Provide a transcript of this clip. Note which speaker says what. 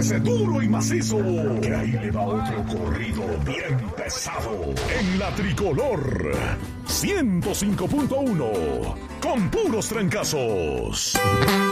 Speaker 1: Agárrese duro y macizo, que ahí le va otro corrido bien pesado. En la Tricolor 105.1, con puros trancazos.